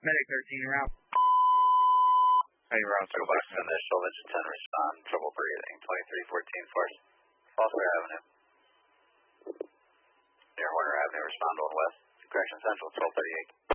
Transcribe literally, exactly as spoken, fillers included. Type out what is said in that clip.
Medic thirteen route. Hey, route Go back to initial, engine ten respond, trouble breathing, twenty-three fourteen force, Foster Avenue. Near Warner Avenue, respond on west, correction central, twelve thirty-eight.